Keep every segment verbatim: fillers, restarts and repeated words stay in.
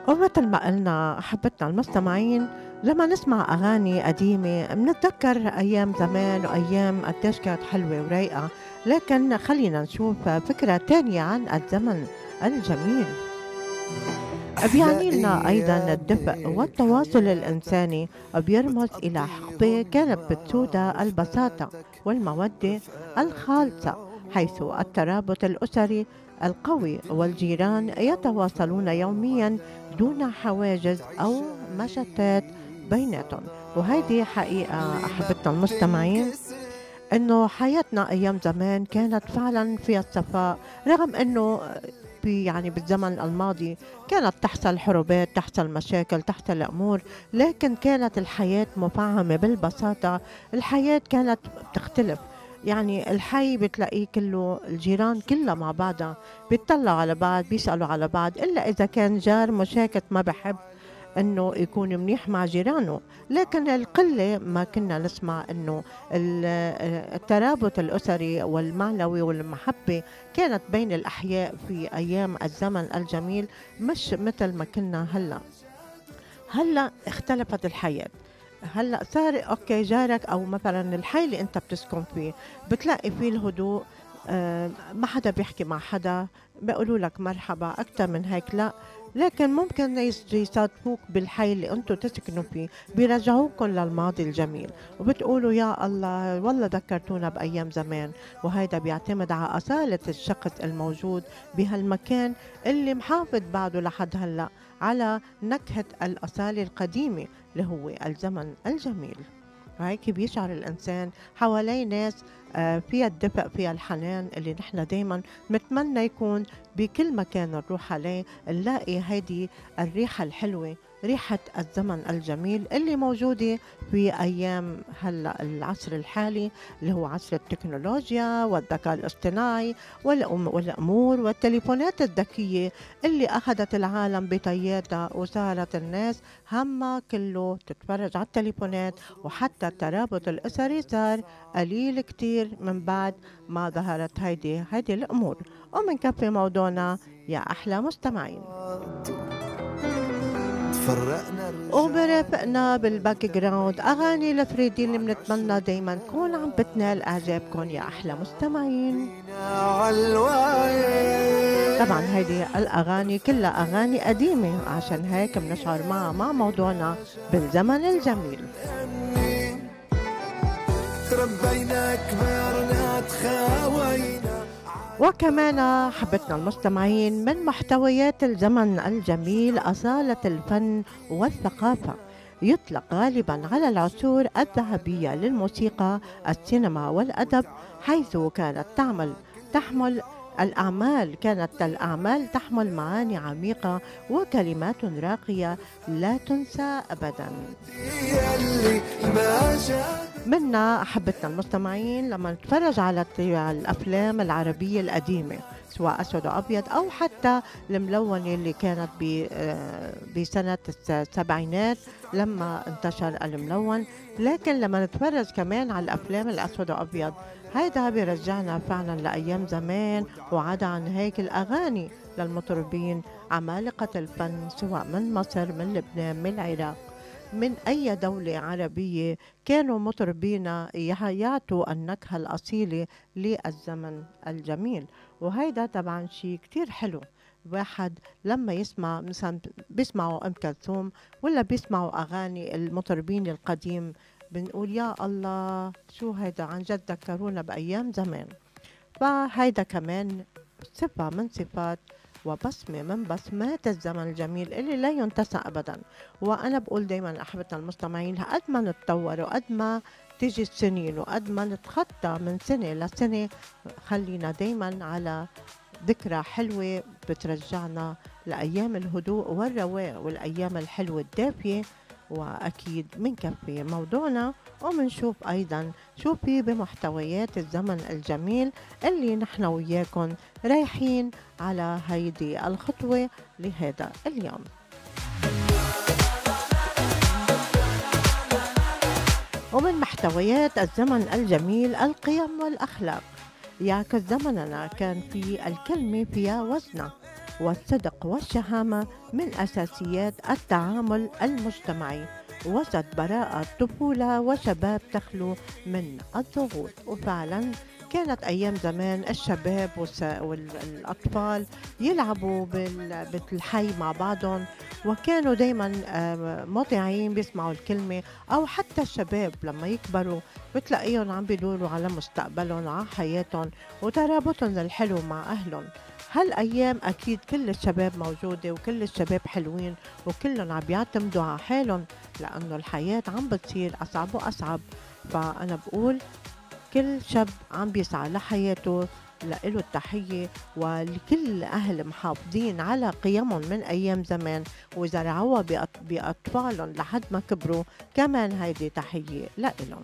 ومثل ما قلنا أحبتنا المستمعين، لما نسمع أغاني قديمة منتذكر أيام زمان وأيام قديش كانت حلوة ورايقة. لكن خلينا نشوف فكرة تانية عن الزمن الجميل. أحلى بيعني لنا أيضا الدفء أيام والتواصل الإنساني، حياتك وبيرمز إلى حقبة وتقضيها كانت مع بتسودها البساطة حبيبتك والمودة وفات الخالصة، حيث العمر. الترابط الأسري القوي والجيران دنيا يتواصلون يوميا دون ومالك حواجز أو تعيشها مشتات هي بيناتهم. وهذه صفاء حقيقة اللي ما أحبتنا المستمعين، بتنكسر. إنه حياتنا أيام زمان كانت فعلًا فيها الصفاء، رغم إنه ب يعني بالزمن الماضي كانت تحصل حروبات، تحصل مشاكل، تحصل أمور، لكن كانت الحياة مفعمة بالبساطة. الحياة كانت بتختلف، يعني الحي بتلاقيه كله الجيران كلها مع بعضها بيطلعوا على بعض، بيسألوا على بعض، إلا إذا كان جار مشاكس ما بحب إنه يكون منيح مع جيرانه. لكن القلة ما كنا نسمع إنه ال آآ الترابط الأسري والمعنوي والمحبة كانت بين الأحياء في أيام الزمن الجميل، مش متل ما كنا هلّأ. هلّأ اختلفت الحياة، هلّأ صار أوكي جارك أو مثلًا الحي اللي أنت بتسكن فيه بتلاقي فيه الهدوء، آآ ما حدا بيحكي مع حدا، بيقولوا لك مرحبا، أكتر من هيك لأ. لكن ممكن يس يصادفوك بالحي اللي أنتم تسكنوا فيه، بيرجعوكم للماضي الجميل، وبتقولوا يا الله والله ذكرتونا بأيام زمان. وهيدا بيعتمد على أصالة الشخص الموجود بهالمكان اللي محافظ بعده لحد هلأ على نكهة الأصالة القديمة اللي هو الزمن الجميل. وهيك بيشعر الإنسان حواليه ناس آه، فيها الدفء، فيها الحنان اللي نحن دايما نتمنى يكون بكل مكان نروح عليه نلاقي هيدي الريحة الحلوة، ريحة الزمن الجميل اللي موجودة في أيام هلأ العصر الحالي، اللي هو عصر التكنولوجيا والذكاء الاصطناعي والأم- والأمور والتليفونات الذكية اللي أخذت العالم بطياتها، وصارت الناس همها كله تتفرج على التليفونات. وحتى الترابط الأسري صار قليل كتير من بعد ما ظهرت هيدي هيدي الأمور. ومنكفي موضوعنا يا أحلى مستمعين، تفرقنا رجعنا وبرافقنا بالباك جراوند أغاني لفريدي اللي بنتمنى دايما تكون عم بتنال إعجابكم يا أحلى مستمعين. طبعا عالوعي. هيدي الأغاني كلها أغاني قديمة، عشان هيك بنشعر معها مع موضوعنا بالزمن الجميل. تربينا كبرنا تخاوينا. وكمان حبتنا المستمعين من محتويات الزمن الجميل أصالة الفن والثقافة، يطلق غالبا على العصور الذهبية للموسيقى، السينما والأدب، حيث كانت تعمل تحمل الأعمال كانت الأعمال تحمل معاني عميقة وكلمات راقية لا تنسى أبدا. يلي ما جا منا أحبتنا المستمعين لما نتفرج على الت- على الأفلام العربية القديمة، سواء أسود وأبيض أو حتى الملونة اللي كانت ب- آه، بسنة الس- السبعينات لما انتشر الملون. لكن لما نتفرج كمان على الأفلام الأسود وأبيض، هيدا بيرجعنا فعلا لأيام زمان. وعدا عن هيك الأغاني للمطربين عمالقة الفن، سواء من مصر، من لبنان، من العراق، من أي دولة عربية، كانوا مطربين يح- يعطوا النكهة الأصيلة للزمن الجميل. وهيدا طبعا شيء كتير حلو. واحد لما يسمع مثلا بيسمعوا أم كلثوم ولا بيسمعوا أغاني المطربين القديم، بنقول يا الله شو هيدا، عن جد ذكرونا بأيام زمان. فهيدا كمان صفة من صفات وبصمة من بصمات الزمن الجميل اللي لا ينتسى أبدا. وأنا بقول دايما أحبتنا المستمعين، قد ما نتطور وقد ما تيجي السنين وقد ما نتخطى من سنة لسنة، خلينا دايما على ذكرى حلوة بترجعنا لأيام الهدوء والرواء والأيام الحلوة الدافية. وأكيد منكفي موضوعنا ومنشوف أيضا شو في بمحتويات الزمن الجميل اللي نحن وياكم رايحين على هيدي الخطوة لهذا اليوم. ومن محتويات الزمن الجميل القيم والأخلاق. يعكس زمننا كان في الكلمة فيها وزنة، والصدق والشهامة من أساسيات التعامل المجتمعي، وسط براءة طفولة وشباب تخلو من الضغوط. وفعلا كانت أيام زمان الشباب والس- والأطفال يلعبوا بال- بالحي مع بعضهم، وكانوا دايما آه، مطيعين بيسمعوا الكلمة. أو حتى الشباب لما يكبروا بتلاقيهم عم بيدوروا على مستقبلهم وعلى حياتهم وترابطهم الحلو مع أهلهم. هالأيام أكيد كل الشباب موجودة وكل الشباب حلوين وكلهم عم بيعتمدوا على حالهم، لأنه الحياة عم بتصير أصعب وأصعب. فأنا بقول كل شاب عم بيسعى لحياته لإله التحية، ولكل أهل محافظين على قيمهم من أيام زمان وزرعوها بأط- بأطفالهم لحد ما كبروا، كمان هيدي تحية لإلهم.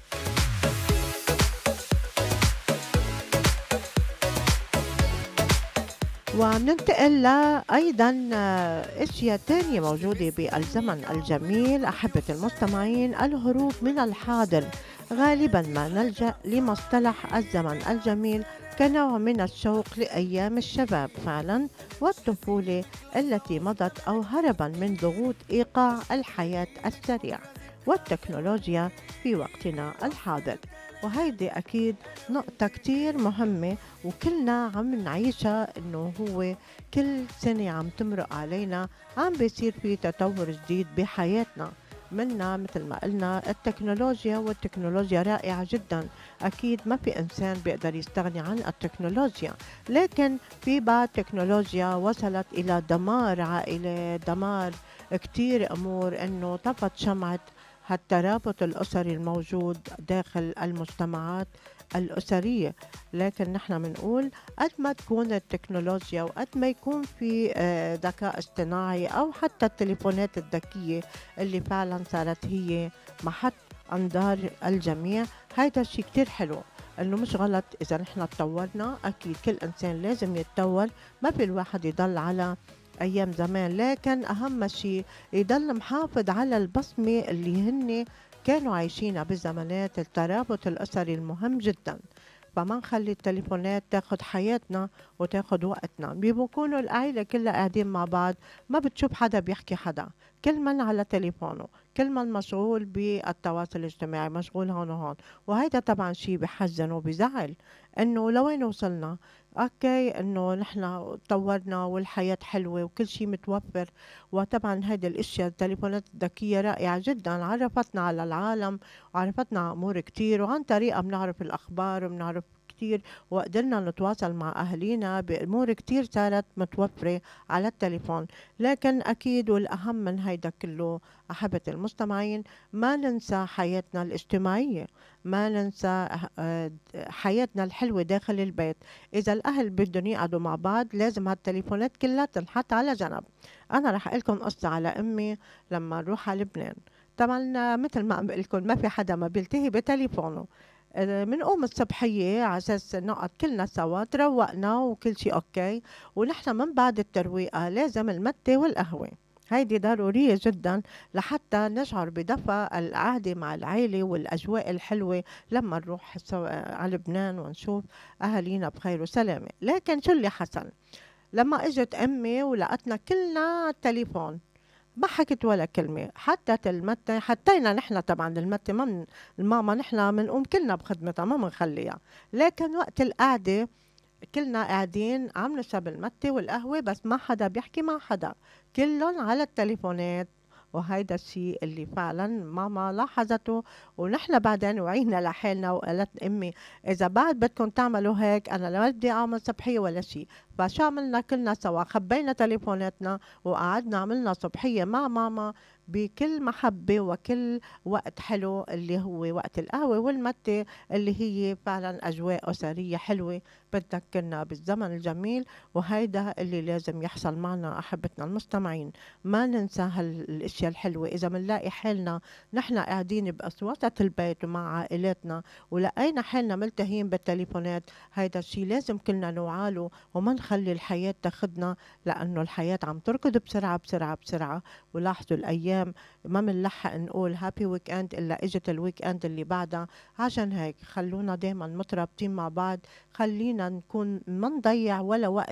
وبننتقل لأيضا آه، أشياء تانية موجودة بالزمن الجميل أحبة المستمعين، الهروب من الحاضر. غالبا ما نلجأ لمصطلح الزمن الجميل كنوع من الشوق لأيام الشباب فعلا والطفولة التي مضت، أو هربا من ضغوط إيقاع الحياة السريع والتكنولوجيا في وقتنا الحاضر. وهيدي أكيد نقطة كتير مهمة وكلنا عم نعيشها، انه هو كل سنة عم تمرق علينا عم بيصير في تطور جديد بحياتنا. منا مثل ما قلنا التكنولوجيا، والتكنولوجيا رائعة جدا، أكيد ما في إنسان بيقدر يستغني عن التكنولوجيا، لكن في بعض تكنولوجيا وصلت إلى دمار عائلة، دمار كتير أمور، إنه طفت شمعة هالترابط الأسري الموجود داخل المجتمعات الأسرية. لكن نحن بنقول قد ما تكون التكنولوجيا وقد ما يكون في آه، ذكاء اصطناعي أو حتى التليفونات الذكية اللي فعلا صارت هي محط أنظار الجميع، هيدا الشيء كتير حلو. انه مش غلط اذا نحن تطورنا، اكيد كل انسان لازم يتطور، ما في الواحد يضل على ايام زمان، لكن اهم شيء يضل محافظ على البصمة اللي هن كانوا عايشينها بزمانات الترابط الأسري المهم جدا. فما نخلي التليفونات تاخد حياتنا وتاخد وقتنا. بيكونوا العائلة كلها قاعدين مع بعض، ما بتشوف حدا بيحكي حدا، كل من على تليفونه، كل من مشغول بالتواصل الاجتماعي، مشغول هون وهون. وهيدا طبعا شيء بحزن وبزعل، انه لوين وصلنا. اوكي انه نحن تطورنا والحياة حلوة وكل شيء متوفر، وطبعا هيدي الاشياء التليفونات الذكية رائعة جدا، عرفتنا على العالم وعرفتنا على امور كتير، وعن طريقها بنعرف الاخبار وبنعرف كتير، وقدرنا نتواصل مع اهالينا بامور كتير صارت متوفرة على التليفون. لكن اكيد والاهم من هيدا كله احبة المستمعين، ما ننسى حياتنا الاجتماعية، ما ننسى آه، حياتنا الحلوة داخل البيت. إذا الأهل بدهم يقعدوا مع بعض لازم هالتليفونات كلها تنحط على جنب. أنا رح أقلكم قصة على أمي لما نروح على لبنان. طبعا آه، مثل ما عم بقول لكم ما في حدا ما بيلتهي بتليفونه. آه، منقوم الصبحية على أساس نقعد كلنا سوا، تروقنا وكل شيء أوكي، ونحن من بعد الترويقة لازم المتة والقهوة، هيدي ضرورية جدا لحتى نشعر بدفى القعدة مع العيلة والأجواء الحلوة لما نروح سوا على لبنان ونشوف أهالينا بخير وسلامة. لكن شو اللي حصل لما اجت أمي ولقتنا كلنا على التليفون؟ ما حكت ولا كلمة، حتى المتة حطينا نحن طبعا المتة ما من الماما، نحن بنقوم كلنا بخدمتها ما بنخليها، لكن وقت القعدة كلنا قاعدين عم نشرب المتة والقهوة بس ما حدا بيحكي مع حدا، كلهم على التليفونات. وهيدا الشيء اللي فعلا ماما لاحظته، ونحن بعدين وعينا لحالنا وقالت امي اذا بعد بدكم تعملوا هيك انا لا بدي اعمل صبحيه ولا شيء. فشو عملنا كلنا سوا؟ خبينا تليفوناتنا وقعدنا عملنا صبحيه مع ماما بكل محبه وكل وقت حلو، اللي هو وقت القهوه والمتة، اللي هي فعلا اجواء اسريه حلوه بتذكرنا بالزمن الجميل. وهيدا اللي لازم يحصل معنا أحبتنا المستمعين، ما ننسى هالاشياء الحلوة. إذا منلاقي حالنا نحن قاعدين بأسوات البيت ومع عائلاتنا ولقينا حالنا ملتهين بالتليفونات، هيدا الشيء لازم كلنا نوعاله وما نخلي الحياة تاخدنا، لأنه الحياة عم تركض بسرعة بسرعة بسرعة. ولاحظوا الأيام ما منلحق نقول هابي ويك اند إلا إجت الويك اند اللي بعدها. عشان هيك خلونا دايما مترابطين مع بعض، خلينا نكون ما نضيع ولا وقت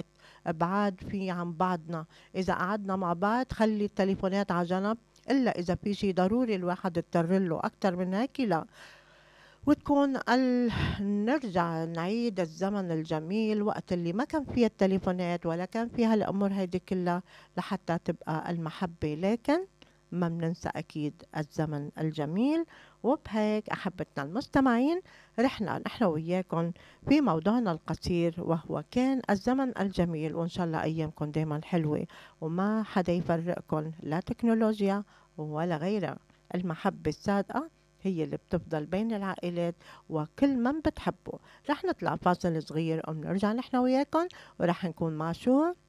بعاد في عن بعضنا. إذا قعدنا مع بعض خلي التليفونات على جنب، إلا إذا في شي ضروري الواحد يضطر له، أكتر من هيك لا. وتكون ال... نرجع نعيد الزمن الجميل وقت اللي ما كان فيها التليفونات ولا كان فيها الأمور هيدي كلها، لحتى تبقى المحبة. لكن ما بننسى أكيد الزمن الجميل. وبهيك أحبتنا المستمعين، رحنا نحن وياكم في موضوعنا القصير، وهو كان الزمن الجميل. وإن شاء الله أيامكم دايما حلوة وما حدا يفرقكم، لا تكنولوجيا ولا غيرها. المحبة الصادقة هي اللي بتفضل بين العائلات وكل من بتحبه. رح نطلع فاصل صغير وبنرجع نحن وياكم، ورح نكون مع شو